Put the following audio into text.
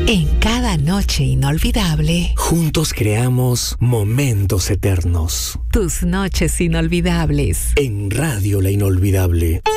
En cada noche inolvidable, juntos creamos momentos eternos. tus noches inolvidables. En Radio La Inolvidable.